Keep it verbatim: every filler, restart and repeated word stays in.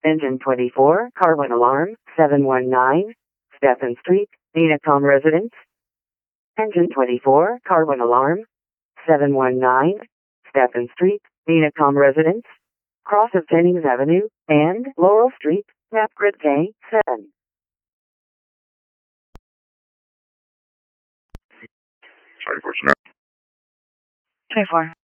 Engine twenty-four, Carwin Alarm, seven one nine, Stephen Street, Enacom Residence. Engine twenty-four, Carwin Alarm, seven one nine, Stephen Street, Enacom Residence. Cross of Jennings Avenue, and Laurel Street, map grid K seven. Sorry for tonight. twenty-four.